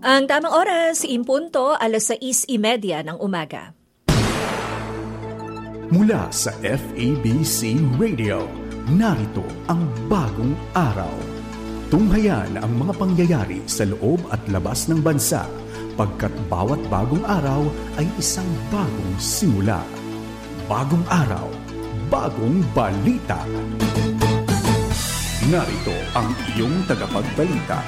Ang tamang oras, impunto, 6:30 ng umaga. Mula sa FEBC Radio, narito ang bagong araw. Tunghayan ang mga pangyayari sa loob at labas ng bansa, pagkat bawat bagong araw ay isang bagong simula. Bagong araw, bagong balita. Narito ang iyong tagapagbalita.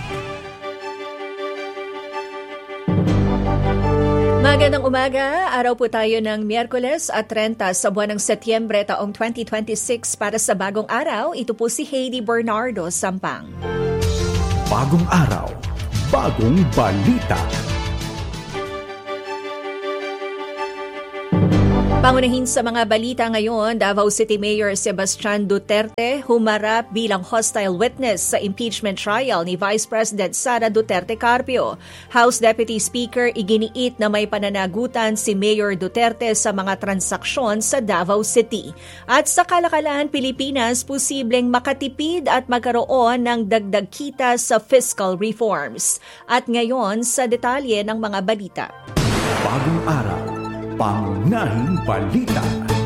Magandang umaga, araw po tayo ng Miyerkules at 30 sa buwan ng Setyembre taong 2026 para sa bagong araw. Ito po si Heidi Bernardo Sampang. Bagong araw, bagong balita. Pangunahin sa mga balita ngayon, Davao City Mayor Sebastian Duterte humarap bilang hostile witness sa impeachment trial ni Vice President Sara Duterte Carpio. House Deputy Speaker iginiit na may pananagutan si Mayor Duterte sa mga transaksyon sa Davao City. At sa kalakalan Pilipinas, posibleng makatipid at magkaroon ng dagdag kita sa fiscal reforms. At ngayon sa detalye ng mga balita. Bagong araw, pangunahing balita.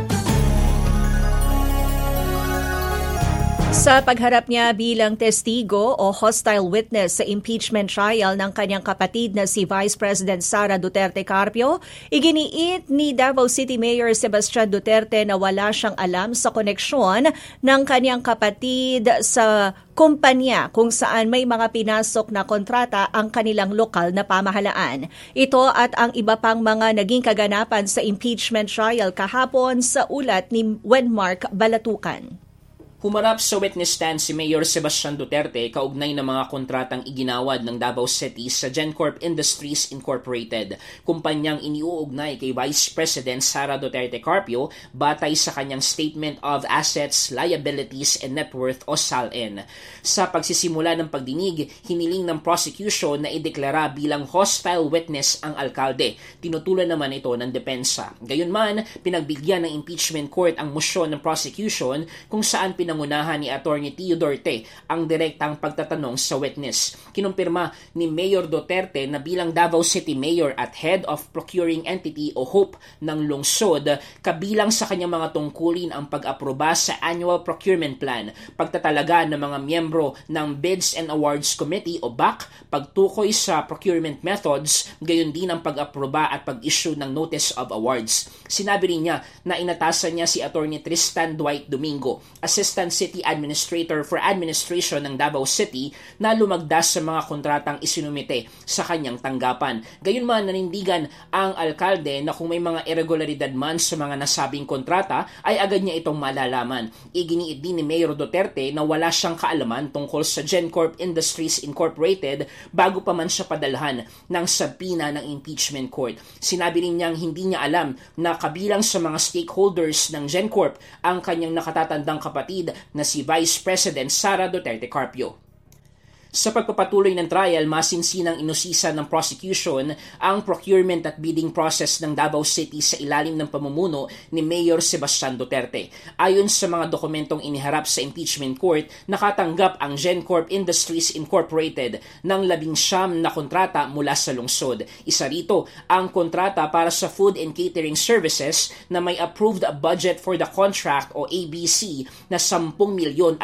Sa pagharap niya bilang testigo o hostile witness sa impeachment trial ng kanyang kapatid na si Vice President Sara Duterte Carpio, iginiit ni Davao City Mayor Sebastian Duterte na wala siyang alam sa koneksyon ng kanyang kapatid sa kumpanya kung saan may mga pinasok na kontrata ang kanilang lokal na pamahalaan. Ito at ang iba pang mga naging kaganapan sa impeachment trial kahapon sa ulat ni Wenmark Balatukan. Humarap sa witness stand si Mayor Sebastian Duterte kaugnay ng mga kontratang iginawad ng Davao City sa GenCorp Industries Incorporated, kumpanyang iniuugnay kay Vice President Sara Duterte Carpio batay sa kanyang Statement of Assets, Liabilities and Net Worth o SALN. Sa pagsisimula ng pagdinig, hiniling ng prosecution na ideklara bilang hostile witness ang alkalde. Tinutulan naman ito ng depensa. Gayunman, pinagbigyan ng impeachment court ang motion ng prosecution kung saan pinangunahan ni Attorney Teodorte ang direktang pagtatanong sa witness. Kinumpirma ni Mayor Duterte na bilang Davao City Mayor at Head of Procuring Entity o HOPE ng lungsod, kabilang sa kanyang mga tungkulin ang pag-aproba sa Annual Procurement Plan, pagtatalaga ng mga miyembro ng Bids and Awards Committee o BAC, pagtukoy sa procurement methods, gayon din ang pag-aproba at pag-issue ng Notice of Awards. Sinabi rin niya na inatasan niya si Attorney Tristan Dwight Domingo, Assistant City Administrator for Administration ng Davao City, na lumagdas sa mga kontratang isinumite sa kanyang tanggapan. Gayunman, nanindigan ang alkalde na kung may mga irregularidad man sa mga nasabing kontrata ay agad niya itong malalaman. Iginiit din ni Mayor Duterte na wala siyang kaalaman tungkol sa GenCorp Industries Incorporated bago pa man siya padalhan ng sabina ng impeachment court. Sinabi rin niyang hindi niya alam na kabilang sa mga stakeholders ng GenCorp ang kanyang nakatatandang kapatid na si Vice President Sara Duterte Carpio. Sa pagpapatuloy ng trial, masinsinang inusisa ng prosecution ang procurement at bidding process ng Davao City sa ilalim ng pamumuno ni Mayor Sebastian Duterte. Ayon sa mga dokumentong iniharap sa impeachment court, nakatanggap ang GenCorp Industries Incorporated ng 19 na kontrata mula sa lungsod. Isa rito ang kontrata para sa food and catering services na may approved budget for the contract o ABC na 10,800,000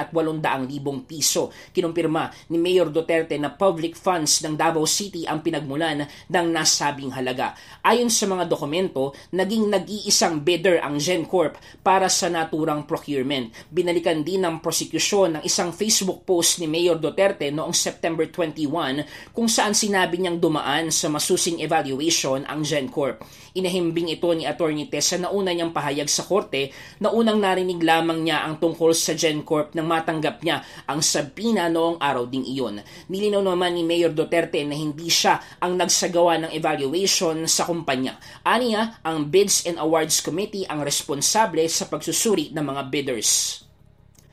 piso. Kinumpirma ni Mayor Duterte na public funds ng Davao City ang pinagmulan ng nasabing halaga. Ayon sa mga dokumento, naging nag-iisang bidder ang GenCorp para sa naturang procurement. Binalikan din ng prosekusyon ng isang Facebook post ni Mayor Duterte noong September 21 kung saan sinabi niyang dumaan sa masusing evaluation ang GenCorp. Inahimbing ito ni Attorney Tess na una niyang pahayag sa korte na unang narinig lamang niya ang tungkol sa GenCorp nang matanggap niya ang sabina noong araw ding iyon. Nilinaw naman ni Mayor Duterte na hindi siya ang nagsagawa ng evaluation sa kumpanya. Aniya, ang Bids and Awards Committee ang responsable sa pagsusuri ng mga bidders.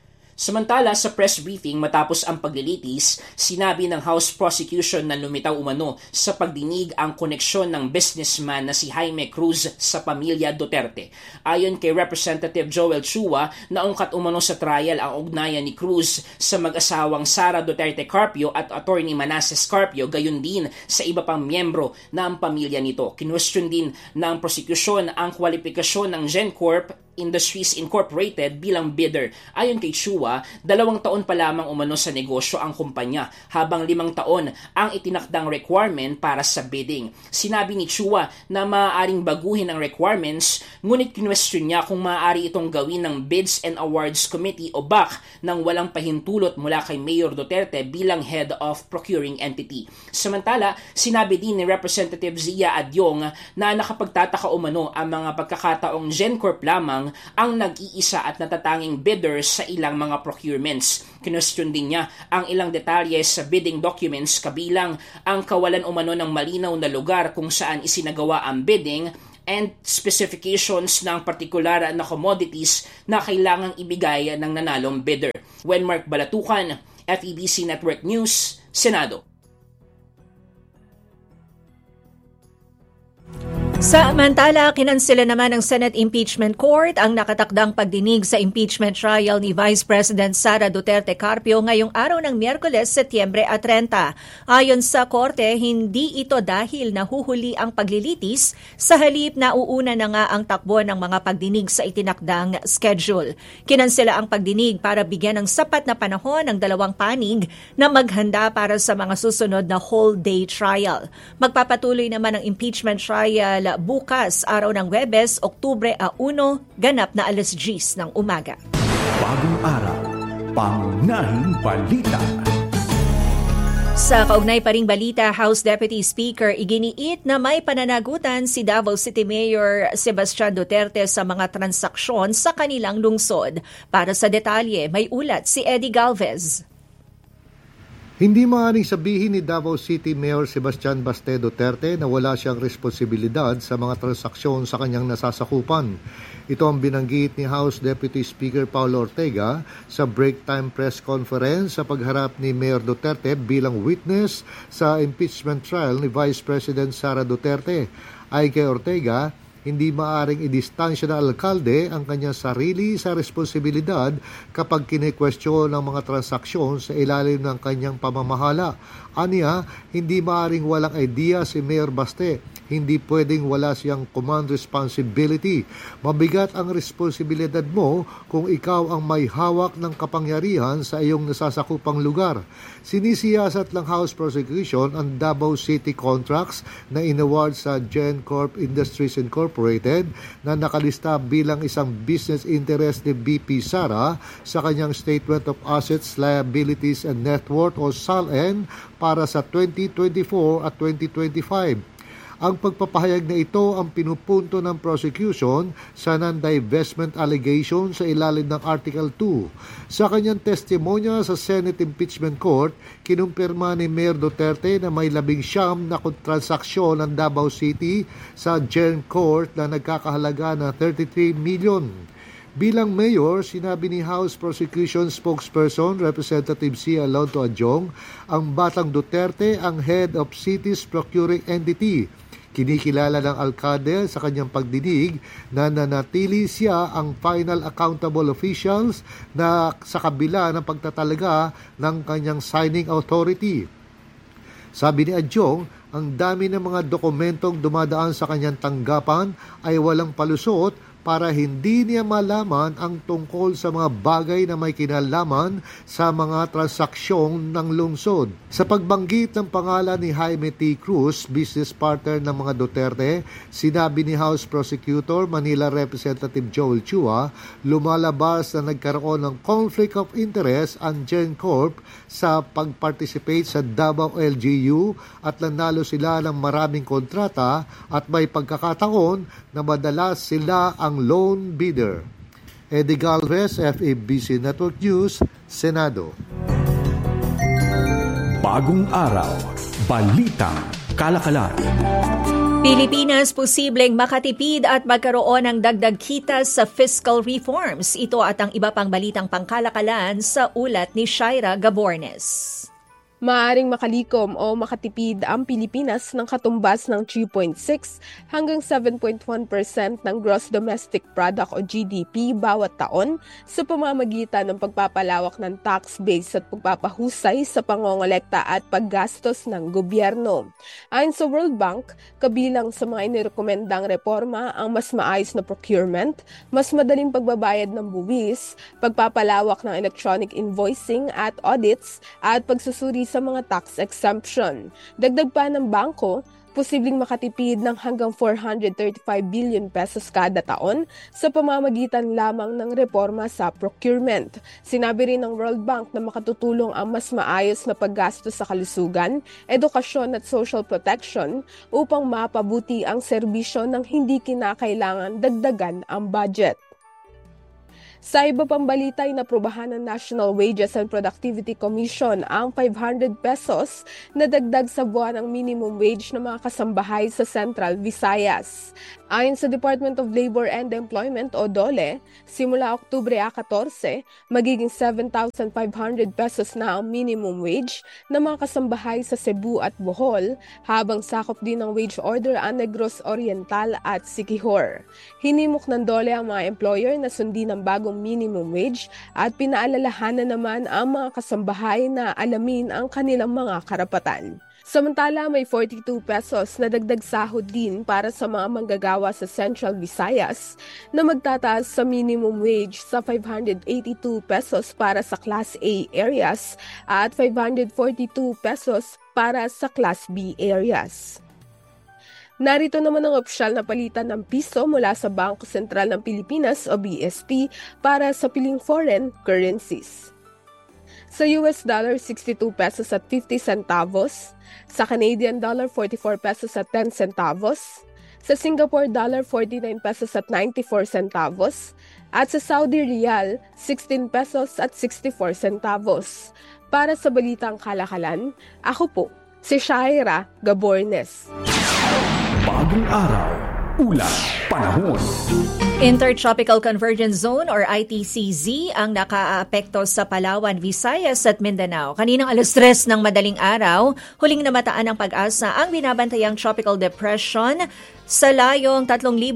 Samantala, sa press briefing matapos ang paglilitis, sinabi ng House Prosecution na lumitaw umano sa pagdinig ang koneksyon ng businessman na si Jaime Cruz sa pamilya Duterte. Ayon kay Representative Joel Chua, naungkat umano sa trial ang ugnayan ni Cruz sa mag-asawang Sara Duterte Carpio at Attorney Manasseh Carpio, gayon din sa iba pang miyembro ng pamilya nito. Kinwestiyon din ng prosecution ang kwalifikasyon ng GenCorp Industries Incorporated bilang bidder. Ayon kay Chua, 2 taon pa lamang umano sa negosyo ang kumpanya, habang 5 taon ang itinakdang requirement para sa bidding. Sinabi ni Chua na maaaring baguhin ang requirements, ngunit kinwestiyon niya kung maaari itong gawin ng Bids and Awards Committee o BAC nang walang pahintulot mula kay Mayor Duterte bilang head of procuring entity. Samantala, sinabi din ni Representative Zia Adyong na nakapagtataka umano ang mga pagkakataong GenCorp lamang ang nag-iisa at natatanging bidder sa ilang mga procurements. Kinwestiyon din niya ang ilang detalye sa bidding documents, kabilang ang kawalan umano ng malinaw na lugar kung saan isinagawa ang bidding and specifications ng partikular na commodities na kailangang ibigay ng nanalong bidder. Wenmark Balatukan, FEBC Network News, Senado. Samantala, kinansela naman ng Senate Impeachment Court ang nakatakdang pagdinig sa impeachment trial ni Vice President Sara Duterte Carpio ngayong araw ng Miyerkules, Setyembre 30. Ayon sa korte, hindi ito dahil nahuhuli ang paglilitis, sa halip na uuna na nga ang takbo ng mga pagdinig sa itinakdang schedule. Kinansela ang pagdinig para bigyan ng sapat na panahon ng 2 panig na maghanda para sa mga susunod na whole-day trial. Magpapatuloy naman ang impeachment trial bukas, araw ng Huwebes, Oktubre 1, ganap na 10:00 ng umaga. Bagong araw, pangunahing balita. Sa kaugnay pa ring balita, House Deputy Speaker iginiit na may pananagutan si Davao City Mayor Sebastian Duterte sa mga transaksyon sa kanilang lungsod. Para sa detalye, may ulat si Eddie Galvez. Hindi maaaring sabihin ni Davao City Mayor Sebastian Baste Duterte na wala siyang responsibilidad sa mga transaksyon sa kanyang nasasakupan. Ito ang binanggit ni House Deputy Speaker Paulo Ortega sa break time press conference sa pagharap ni Mayor Duterte bilang witness sa impeachment trial ni Vice President Sara Duterte. Ay kay Ortega, hindi maaring idistansya ng alkalde ang kanyang sarili sa responsibilidad kapag kine-question ng mga transaksyon sa ilalim ng kanyang pamamahala. Aniya, hindi maaring walang idea si Mayor Baste. Hindi pwedeng wala siyang command responsibility. Mabigat ang responsibilidad mo kung ikaw ang may hawak ng kapangyarihan sa iyong nasasakupang lugar. Sinisiyasat ng House Prosecution ang Davao City contracts na inaward sa GenCorp Industries Incorporated na nakalista bilang isang business interest ni BP Sara sa kanyang Statement of Assets, Liabilities and Net Worth o SALN para sa 2024 at 2025. Ang pagpapahayag na ito ang pinupunto ng prosecution sa non-divestment allegation sa ilalim ng Article 2. Sa kanyang testimonya sa Senate Impeachment Court, kinumpirma ni Mayor Duterte na may 19 na transaksyon ng Davao City sa GenCorp na nagkakahalaga na 33 million. Bilang mayor, sinabi ni House Prosecution Spokesperson Representative Zia Alonto Adyong, ang Batang Duterte ang head of city's procuring entity. Kinikilala ng alkalde sa kanyang pagdinig na nanatili siya ang final accountable officials na sa kabila ng pagtatalaga ng kanyang signing authority. Sabi ni Adyong, ang dami ng mga dokumentong dumadaan sa kanyang tanggapan ay walang palusot para hindi niya malaman ang tungkol sa mga bagay na may kinalaman sa mga transaksyon ng lungsod. Sa pagbanggit ng pangalan ni Jaime T. Cruz, business partner ng mga Duterte, sinabi ni House Prosecutor Manila Representative Joel Chua, lumalabas na nagkaroon ng conflict of interest ang GenCorp sa pag-participate sa Davao LGU at nanalo sila ng maraming kontrata at may pagkakataon na madalas sila ang lone bidder. Eddie Galvez, FEBC Network News, Senado. Bagong araw, balitang kalakalan. Pilipinas posibleng makatipid at magkaroon ng dagdag kita sa fiscal reforms. Ito at ang iba pang balitang pangkalakalan sa ulat ni Shaira Gabornes. Maaring makalikom o makatipid ang Pilipinas ng katumbas ng 3.6 hanggang 7.1% ng Gross Domestic Product o GDP bawat taon sa pamamagitan ng pagpapalawak ng tax base at pagpapahusay sa pangongolekta at paggastos ng gobyerno. Ayon sa World Bank, kabilang sa mga inirekomendang reforma ang mas maayos na procurement, mas madaling pagbabayad ng buwis, pagpapalawak ng electronic invoicing at audits at pagsusuri sa mga tax exemption. Dagdag pa ng bangko, posibleng makatipid ng hanggang 435 billion pesos kada taon sa pamamagitan lamang ng reforma sa procurement. Sinabi rin ng World Bank na makatutulong ang mas maayos na paggastos sa kalusugan, edukasyon at social protection upang mapabuti ang serbisyo ng hindi kinakailangan dagdagan ang budget. Sa iba pang balita, inaprubahan ng National Wages and Productivity Commission ang 500 pesos na dagdag sa buwan ng minimum wage ng mga kasambahay sa Central Visayas. Ayon sa Department of Labor and Employment o DOLE, simula Oktubre 14, magiging 7,500 pesos na ang minimum wage ng mga kasambahay sa Cebu at Bohol, habang sakop din ng wage order ang Negros Oriental at Siquijor. Hinimok ng DOLE ang mga employer na sundin ang bagong minimum wage at pinaalalahanan naman ang mga kasambahay na alamin ang kanilang mga karapatan. Samantala, may 42 pesos na dagdag sahod din para sa mga manggagawa sa Central Visayas na magtataas sa minimum wage sa 582 pesos para sa Class A areas at 542 pesos para sa Class B areas. Narito naman ang opisyal na palitan ng piso mula sa Bangko Sentral ng Pilipinas o BSP para sa piling foreign currencies. Sa US dollar, 62 pesos at 50 centavos. Sa Canadian dollar, 44 pesos at 10 centavos. Sa Singapore dollar, 49 pesos at 94 centavos. At sa Saudi Riyal, 16 pesos at 64 centavos. Para sa Balitang Kalakalan, ako po, si Shaira Gabornes. Bagong araw, ulat, panahon. Intertropical Convergence Zone or ITCZ ang nakaapekto sa Palawan, Visayas at Mindanao. Kaninang 3:00 ng madaling araw, huling namataan ng Pag-asa ang binabantayang tropical depression sa layong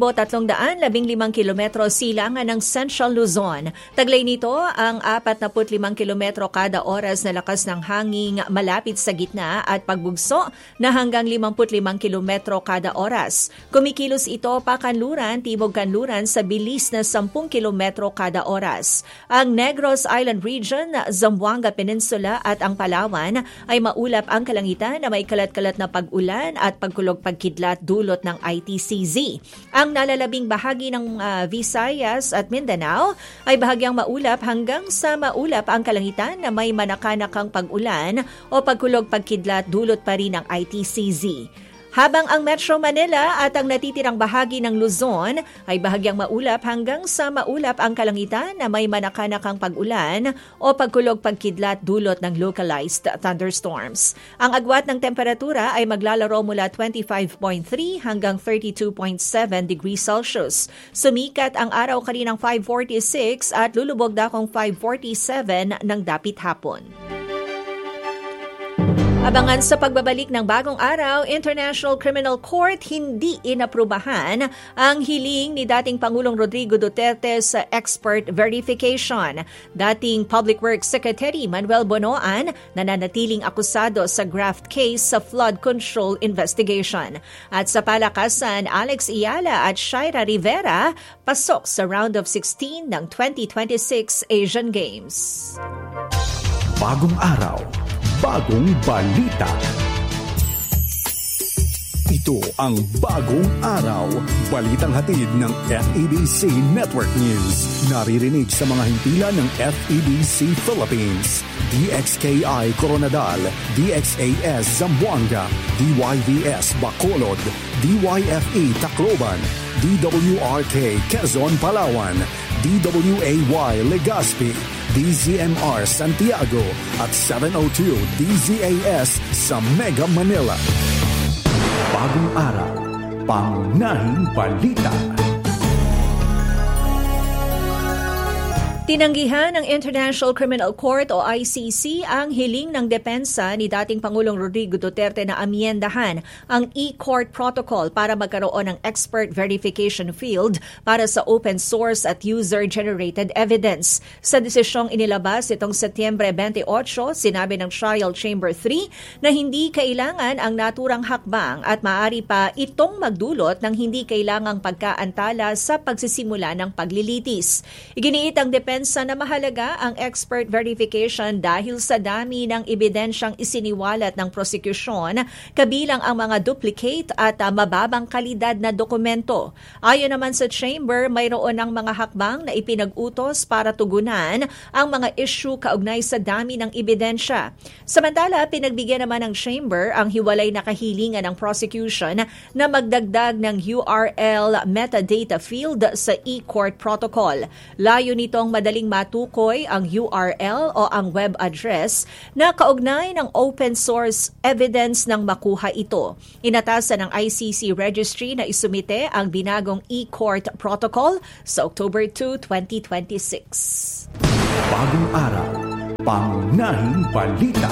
3,315 kilometro silangan ng Central Luzon. Taglay nito ang 45 kilometro kada oras na lakas ng hangin malapit sa gitna at pagbugso na hanggang 55 kilometro kada oras. Kumikilos ito pakanluran, timog-kanluran sa bilis na 10 kilometro kada oras. Ang Negros Island Region, Zamboanga Peninsula at ang Palawan ay maulap ang kalangitan na may kalat-kalat na pag-ulan at pagkulog-pagkidlat dulot ng ITCZ. Ang nalalabing bahagi ng Visayas at Mindanao ay bahagyang maulap hanggang sa maulap ang kalangitan na may manakanakang pag-ulan o pagkulog-pagkidlat dulot pa rin ng ITCZ. Habang ang Metro Manila at ang natitirang bahagi ng Luzon ay bahagyang maulap hanggang sa maulap ang kalangitan na may manakanakang pag-ulan o pagkulog-pagkidlat dulot ng localized thunderstorms. Ang agwat ng temperatura ay maglalaro mula 25.3 hanggang 32.7 degrees Celsius. Sumikat ang araw kaninang 5:46 at lulubog dakong 5:47 ng dapit hapon. Abangan sa pagbabalik ng Bagong Araw, International Criminal Court hindi inaprubahan ang hiling ni dating Pangulong Rodrigo Duterte sa expert verification. Dating Public Works Secretary Manuel Bonoan nananatiling akusado sa graft case sa flood control investigation. At sa palakasan, Alex Iyala at Shaira Rivera pasok sa round of 16 ng 2026 Asian Games. Bagong araw, bagong balita. Ito ang Bagong Araw, balitang hatid ng FEBC Network News. Naririnig sa mga hintila ng FEBC Philippines, DXKI Coronadal, DXAS Zamboanga, DYVS Bacolod, DYFE Tacloban, DWRK Quezon Palawan, DWAY Legazpi, DZMR Santiago at 702 DZAS sa Mega Manila. Bagong araw, Pangunahing balita. Tinanggihan ng International Criminal Court o ICC ang hiling ng depensa ni dating Pangulong Rodrigo Duterte na amyendahan ang e-court protocol para magkaroon ng expert verification field para sa open source at user-generated evidence. Sa desisyong inilabas itong Setyembre 28, sinabi ng Trial Chamber 3 na hindi kailangan ang naturang hakbang at maaari pa itong magdulot ng hindi kailangang pagkaantala sa pagsisimula ng paglilitis. Iginiit ang depensa na mahalaga ang expert verification dahil sa dami ng ebidensyang isiniwalat ng prosekusyon, kabilang ang mga duplicate at mababang kalidad na dokumento. Ayon naman sa Chamber, mayroon ng mga hakbang na ipinag-utos para tugunan ang mga issue kaugnay sa dami ng ebidensya. Samantala, pinagbigyan naman ng Chamber ang hiwalay na kahilingan ng prosecution na magdagdag ng URL metadata field sa e-court protocol. Layo nitong madaling matukoy ang URL o ang web address na kaugnay ng open source evidence ng makuha ito. Inatasan ng ICC Registry na isumite ang binagong e-court protocol sa October 2, 2026. Bagong araw, pangunahing balita.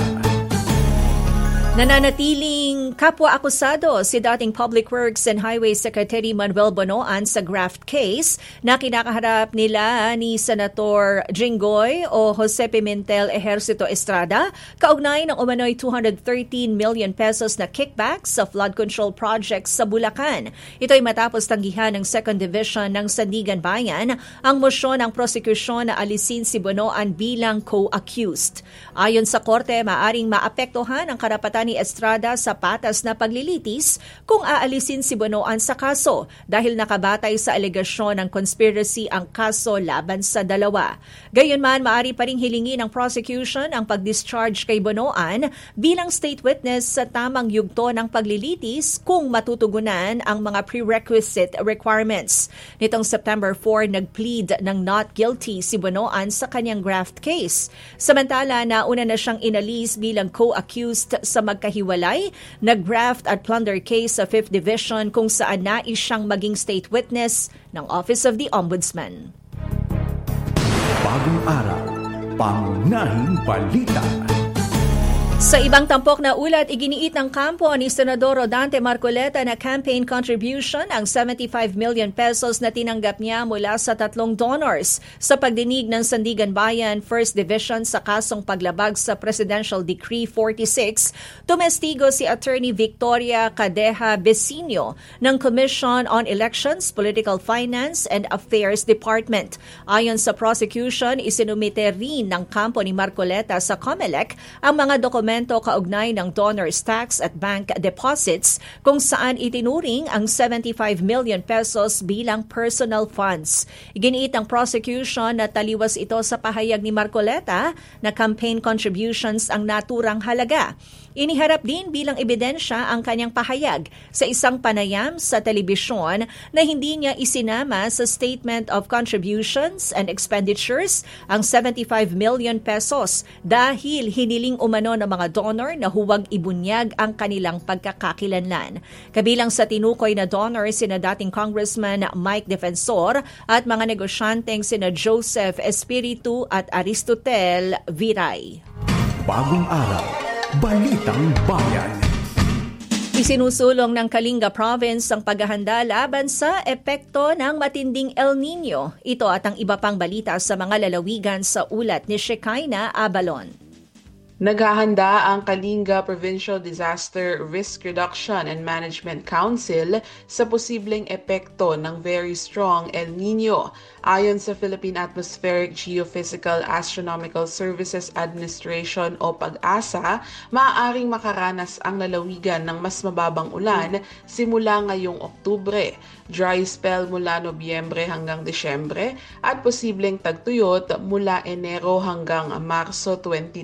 Nananatiling kapwa-akusado si dating Public Works and Highway Secretary Manuel Bonoan sa graft case na kinakaharap nila ni Senator Jinggoy o Jose Pimentel Ejercito Estrada kaugnay ng umano'y 213 million pesos na kickback sa flood control projects sa Bulacan. Ito'y matapos tanggihan ng 2nd Division ng Sandigan Bayan ang mosyon ng prosekusyon na alisin si Bonoan bilang co-accused. Ayon sa korte, maaring maapektuhan ang karapatan ni Estrada sa patas na paglilitis kung aalisin si Bonoan sa kaso dahil nakabatay sa alegasyon ng conspiracy ang kaso laban sa dalawa. Gayunman, maaari pa ring hilingin ng prosecution ang pag-discharge kay Bonoan bilang state witness sa tamang yugto ng paglilitis kung matutugunan ang mga prerequisite requirements. Nitong September 4, nag-plead ng not guilty si Bonoan sa kanyang graft case. Samantala, nauna na siyang inalis bilang co-accused sa magkahiwalay na graft at plunder case sa 5th Division kung saan nais siyang maging state witness ng Office of the Ombudsman. Bagong araw, pangunahing balita. Sa ibang tampok na ulat, iginiit ng kampo ni Senador Rodante Marcoleta na campaign contribution ang 75 million pesos na tinanggap niya mula sa 3 donors sa pagdinig ng Sandigan Bayan 1st Division sa kasong paglabag sa Presidential Decree 46. Tumestigo si Attorney Victoria Cadeja Besinio ng Commission on Elections, Political Finance and Affairs Department. Ayon sa prosecution, isinumite rin ng kampo ni Marcoleta sa COMELEC ang mga dokumento kaugnay ng donors tax at bank deposits kung saan itinuring ang 75 million pesos bilang personal funds. Iginiit ng prosecution na taliwas ito sa pahayag ni Marcoleta na campaign contributions ang naturang halaga. Iniharap din bilang ebidensya ang kanyang pahayag sa isang panayam sa telebisyon na hindi niya isinama sa Statement of Contributions and Expenditures ang 75 million pesos dahil hiniling umano ng mga donor na huwag ibunyag ang kanilang pagkakakilanlan. Kabilang sa tinukoy na donor sina dating Congressman Mike Defensor at mga negosyanteng sina Joseph Espiritu at Aristotel Viray. Bagong araw, Balitang Bayan. Isinusulong ng Kalinga Province ang paghahanda laban sa epekto ng matinding El Nino. Ito at ang iba pang balita sa mga lalawigan sa ulat ni Shekinah Abalon. Naghahanda ang Kalinga Provincial Disaster Risk Reduction and Management Council sa posibleng epekto ng very strong El Nino. Ayon sa Philippine Atmospheric Geophysical Astronomical Services Administration o PAGASA, maaaring makaranas ang lalawigan ng mas mababang ulan simula ngayong Oktubre, dry spell mula Nobyembre hanggang Desyembre at posibleng tagtuyot mula Enero hanggang Marso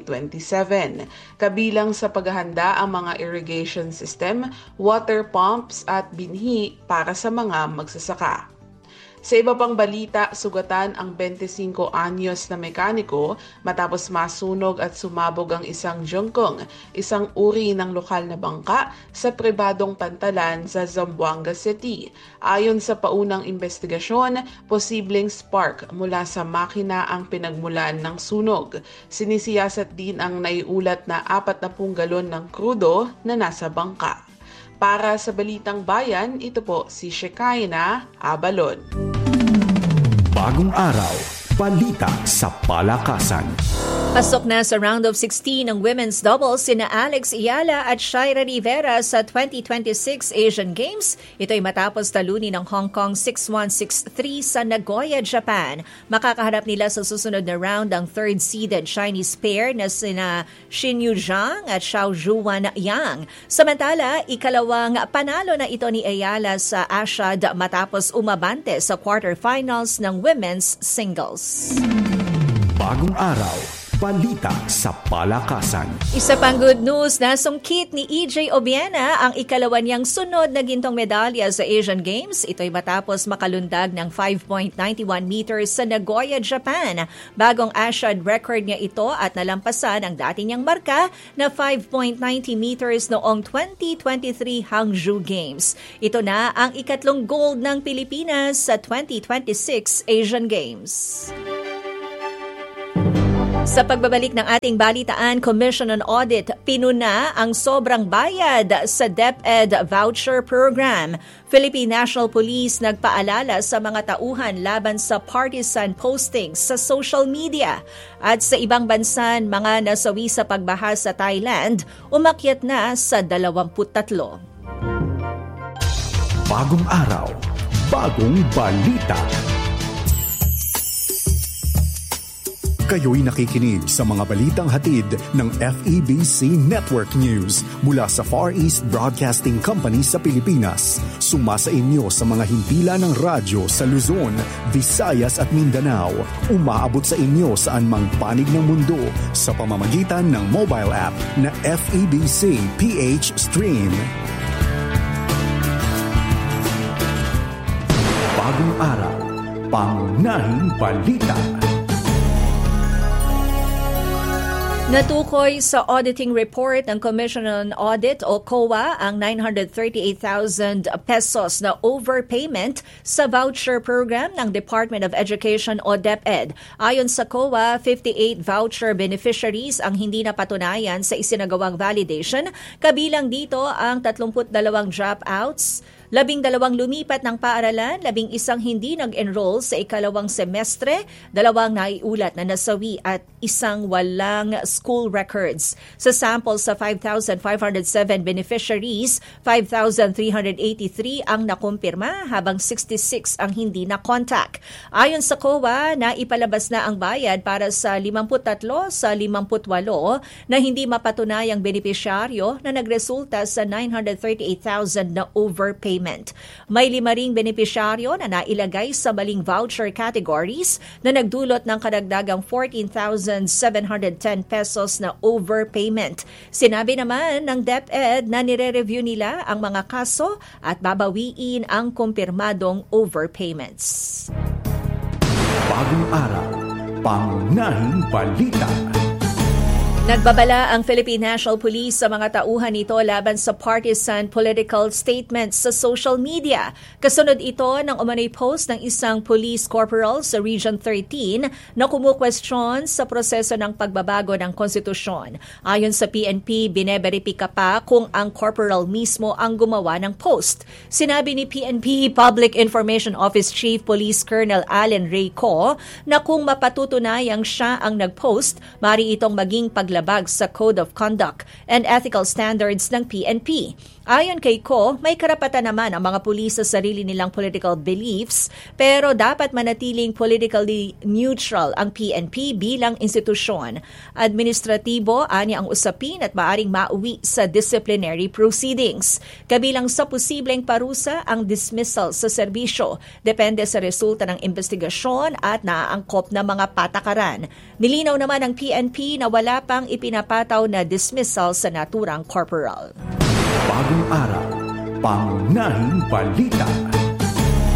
2027. Kabilang sa paghahanda ang mga irrigation system, water pumps at binhi para sa mga magsasaka. Sa iba pang balita, sugatan ang 25 anyos na mekaniko matapos masunog at sumabog ang isang jungkong, isang uri ng lokal na bangka sa pribadong pantalan sa Zamboanga City. Ayon sa paunang investigasyon, posibleng spark mula sa makina ang pinagmulan ng sunog. Sinisiyasat din ang naiulat na 40 galon ng krudo na nasa bangka. Para sa Balitang Bayan, ito po si Shekinah Abalon. Bagong araw, balita sa palakasan. Pasok na sa round of 16 ng women's doubles sina Alex Iyala at Shaira Rivera sa 2026 Asian Games. Ito'y matapos talunin ng Hong Kong 6-1, 6-3 sa Nagoya, Japan. Makakaharap nila sa susunod na round ang third-seeded Chinese pair na sina Xinyu Zhang at Xiao Zhuan Yang. Samantala, ikalawang panalo na ito ni Iyala sa Ashad matapos umabante sa quarterfinals ng women's singles. Bagong araw, balita sa palakasan. Isa pang good news, nasungkit ni EJ Obiena ang ikalawa niyang sunod na gintong medalya sa Asian Games. Ito'y matapos makalundag ng 5.91 meters sa Nagoya, Japan. Bagong Asian record niya ito at nalampasan ang dati niyang marka na 5.90 meters noong 2023 Hangzhou Games. Ito na ang ikatlong gold ng Pilipinas sa 2026 Asian Games. Sa pagbabalik ng ating balitaan, Commission on Audit pinuna ang sobrang bayad sa DepEd voucher program. Philippine National Police nagpaalala sa mga tauhan laban sa partisan postings sa social media. At sa ibang bansa, mga nasawi sa pagbaha sa Thailand, umakyat na sa 23. Bagong araw, bagong balita. Kayo'y nakikinig sa mga balitang hatid ng FEBC Network News mula sa Far East Broadcasting Company sa Pilipinas. Sumasa inyo sa mga himpilan ng radyo sa Luzon, Visayas at Mindanao. Umaabot sa inyo saan mang panig ng mundo sa pamamagitan ng mobile app na FEBC PH Stream. Bagong araw, pangunahing balita. Natukoy sa auditing report ng Commission on Audit o COA ang 938,000 pesos na overpayment sa voucher program ng Department of Education o DepEd. Ayon sa COA, 58 voucher beneficiaries ang hindi napatunayan sa isinagawang validation, kabilang dito ang 32 dropouts, 12 lumipat ng paaralan, 11 hindi nag-enroll sa ikalawang semestre, 2 naiulat na nasawi at 1 walang school records. Sa sample sa 5,507 beneficiaries, 5,383 ang nakumpirma habang 66 ang hindi na-contact. Ayon sa COA, naipalabas na ang bayad para sa 53 sa 58 na hindi mapatunayang benepisyaryo na nagresulta sa 938,000 na overpayment. May 5 ring benepisyaryo na nailagay sa maling voucher categories na nagdulot ng kadagdagang 14,710 pesos na overpayment. Sinabi naman ng DepEd na nire-review nila ang mga kaso at babawiin ang kumpirmadong overpayments. Bagong araw, pangunahing balita. Nagbabala ang Philippine National Police sa mga tauhan nito laban sa partisan political statements sa social media. Kasunod ito ng umano'y post ng isang police corporal sa Region 13 na kumukwestiyon sa proseso ng pagbabago ng konstitusyon. Ayon sa PNP, bineberipika pa kung ang corporal mismo ang gumawa ng post. Sinabi ni PNP Public Information Office Chief Police Colonel Allen Reyco na kung mapatutunayang siya ang nag-post, maaari itong maging paglabag sa Code of Conduct and Ethical Standards ng PNP. Ayon kay Ko, may karapatan naman ang mga pulis sa sarili nilang political beliefs, pero dapat manatiling politically neutral ang PNP bilang institusyon. Administratibo, ani ang usapin at maaring mauwi sa disciplinary proceedings. Kabilang sa posibleng parusa ang dismissal sa serbisyo. Depende sa resulta ng investigasyon at naaangkop na mga patakaran. Nilinaw naman ng PNP na wala pang ipinapataw na dismissal sa naturang corporal. Bagong araw, pangunahing balita.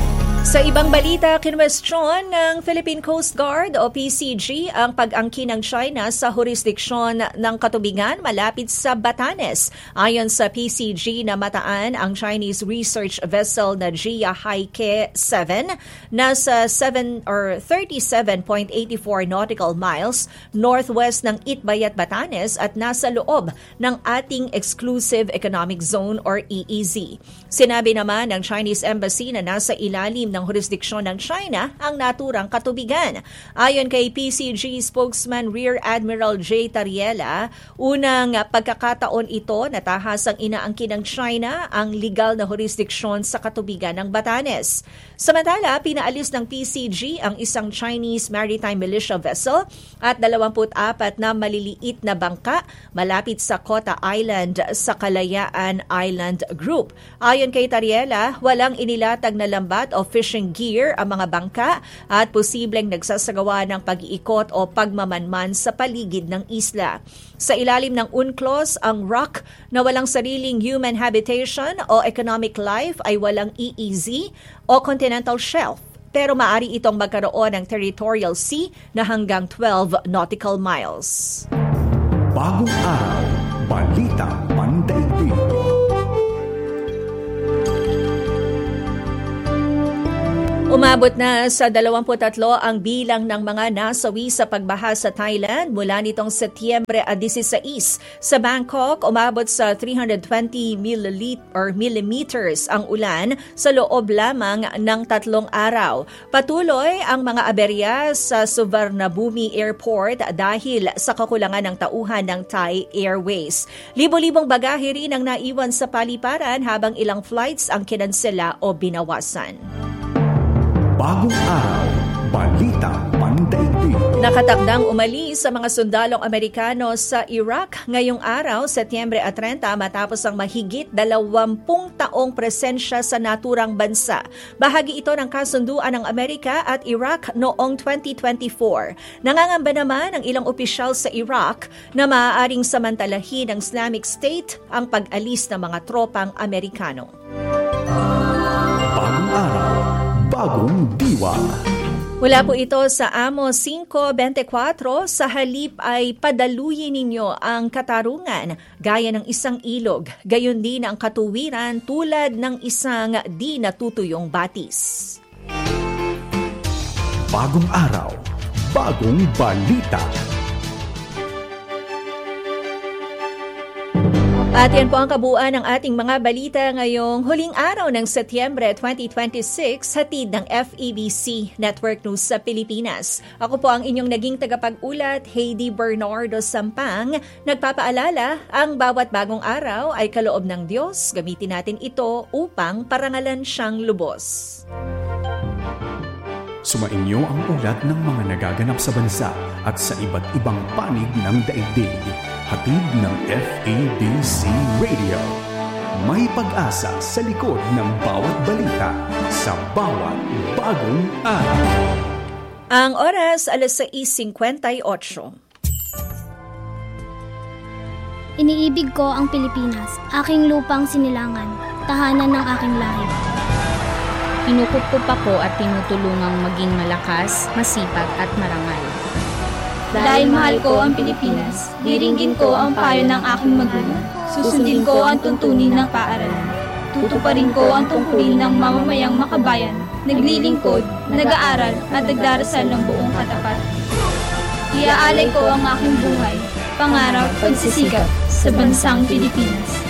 Sa ibang balita, kinwestiyon ng Philippine Coast Guard o PCG ang pag-angkin ng China sa jurisdiksyon ng katubigan malapit sa Batanes. Ayon sa PCG, namataan ang Chinese research vessel na Jia Haike 7 nasa 37.84 nautical miles northwest ng Itbayat, Batanes at nasa loob ng ating Exclusive Economic Zone or EEZ. Sinabi naman ng Chinese Embassy na nasa ilalim ng jurisdiksyon ng China ang naturang katubigan. Ayon kay PCG spokesman Rear Admiral J. Tariela, unang pagkakataon ito na tahasang inaangkin ng China ang legal na jurisdiksyon sa katubigan ng Batanes. Samantala, pinaalis ng PCG ang isang Chinese maritime militia vessel at 24 na maliliit na bangka malapit sa Kota Island sa Kalayaan Island Group. Ayon kay Tariela, walang inilatag na lambat o fishing gear ang mga bangka at posibleng nagsasagawa ng pag-iikot o pagmamanman sa paligid ng isla. Sa ilalim ng UNCLOS, ang rock na walang sariling human habitation o economic life ay walang EEZ o continental shelf. Pero maaari itong magkaroon ng territorial sea na hanggang 12 nautical miles. Bagong araw, balita pandaigdig. Umabot na sa 23 ang bilang ng mga nasawi sa pagbaha sa Thailand mula nitong Setyembre 16. Sa Bangkok, umabot sa 320 millimeters ang ulan sa loob lamang ng 3 araw. Patuloy ang mga aberya sa Suvarnabhumi Airport dahil sa kakulangan ng tauhan ng Thai Airways. Libo-libong bagahe rin ang naiwan sa paliparan habang ilang flights ang kinansela o binawasan. Bagong araw, balita pandaigdig. Nakatakdang umalis sa mga sundalong Amerikano sa Iraq ngayong araw, Setyembre 30, matapos ang mahigit 20 taong presensya sa naturang bansa. Bahagi ito ng kasunduan ng Amerika at Iraq noong 2024. Nangangamba naman ang ilang opisyal sa Iraq na maaaring samantalahin ng Islamic State ang pag-alis ng mga tropang Amerikano. Bagong araw, bagong diwa. Mula po ito sa Amos 5:24, sa halip ay padaluyin ninyo ang katarungan gaya ng isang ilog, gayon din ang katuwiran tulad ng isang di natutuyong batis. Bagong araw, bagong balita. At yan po ang kabuuan ng ating mga balita ngayong huling araw ng Setyembre 2026, hatid ng FEBC Network News sa Pilipinas. Ako po ang inyong naging tagapag-ulat, Heidi Bernardo Sampang. Nagpapaalala, ang bawat bagong araw ay kaloob ng Diyos. Gamitin natin ito upang parangalan siyang lubos. Sumainyo ang ulat ng mga nagaganap sa bansa at sa iba't ibang panig ng daigdig. Hatid ng FEBC Radio. May pag-asa sa likod ng bawat balita sa bawat bagong araw. Ang oras, 6:58. Iniibig ko ang Pilipinas, aking lupang sinilangan, tahanan ng aking lahi. Kinukup ako at tinutulungang maging malakas, masipag at marangal. Dahil mahal ko ang Pilipinas, diringgin ko ang payo ng aking magulang. Susundin ko ang tuntunin ng paaralan. Tutuparin ko ang tungkulin ng mamamayang makabayan, naglilingkod, nag-aaral at nagdarasal ng buong katapat. Iaalay ko ang aking buhay, pangarap, pagsisikap sa bansang Pilipinas.